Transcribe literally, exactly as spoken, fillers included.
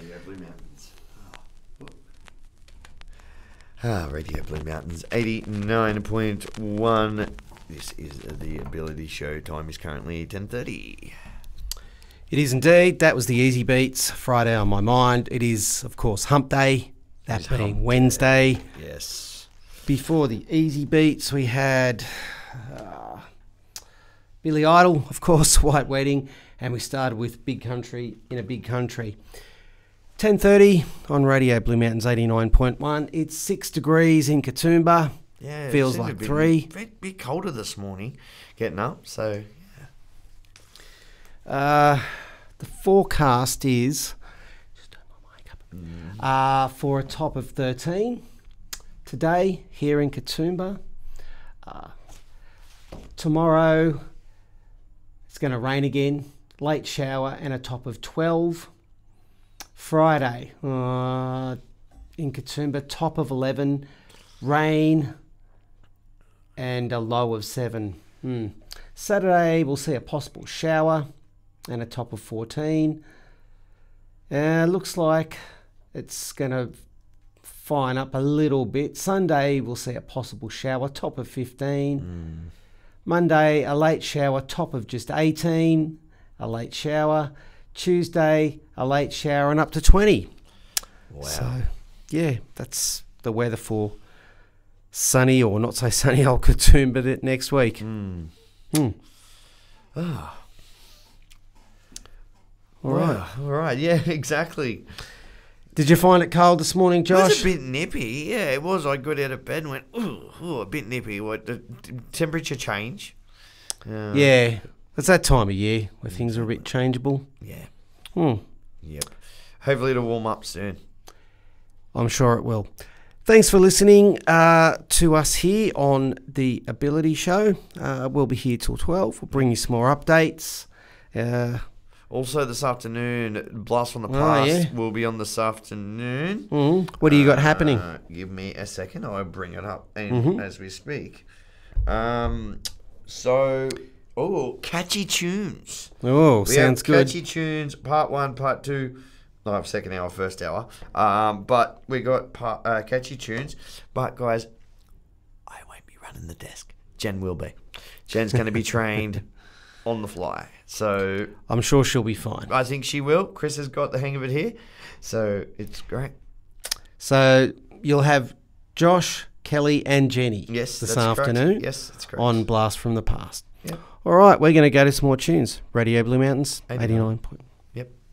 Radio Blue Mountains. Ah, Radio Blue Mountains, eighty-nine point one. This is the Ability Show. Time is currently ten thirty. It is indeed. That was the Easy Beats, Friday on my mind. It is, of course, Hump Day, that being Hump Wednesday. Day. Yes. Before the Easy Beats, we had uh, Billy Idol, of course, White Wedding, and we started with Big Country in a Big Country. ten thirty on Radio Blue Mountains eighty-nine point one. It's six degrees in Katoomba. Yeah, feels like bit, three. A bit, bit colder this morning, getting up. So, yeah. Uh, the forecast is just turn my mic up. Mm. Uh, for a top of thirteen today here in Katoomba. Uh, tomorrow it's going to rain again. Late shower and a top of twelve. Friday uh, in Katoomba, top of eleven, rain and a low of seven. Hmm. Saturday we'll see a possible shower and a top of fourteen. Uh, looks like it's going to fine up a little bit. Sunday we'll see a possible shower, top of fifteen. Mm. Monday a late shower, top of just eighteen. A late shower. Tuesday, a late shower and up to twenty. Wow. So, yeah, that's the weather for sunny or not so sunny old Katoomba it next week. Mm. Mm. Oh. All right. Wow. All right. Yeah, exactly. Did you find it cold this morning, Josh? It was a bit nippy. Yeah, it was. I got out of bed and went, ooh, ooh a bit nippy. What the t- temperature change? Uh, Yeah. It's that time of year where things are a bit changeable. Yeah. Hmm. Yep. Hopefully it'll warm up soon. I'm sure it will. Thanks for listening uh, to us here on the Ability Show. Uh, we'll be here till twelve. We'll bring you some more updates. Uh, Also this afternoon, Blast from the Oh, Past yeah. will be on this afternoon. mm, what do you got Uh, happening? Give me a second. I'll bring it up and, Mhm. as we speak. Um, so, oh, catchy tunes. Oh, We sounds have good. Catchy tunes, part one, part two. No, second hour, first hour. Um, but we got part, uh, catchy tunes. But guys, I won't be running the desk. Jen will be. Jen's going to be trained on the fly. So I'm sure she'll be fine. I think she will. Chris has got the hang of it here. So it's great. So you'll have Josh, Kelly and Jenny Yes, this that's correct. afternoon Yes, that's correct. on Blast from the Past. Yep. All right, we're going to go to some more tunes. Radio Blue Mountains, eighty-nine. eighty-nine point. Yep.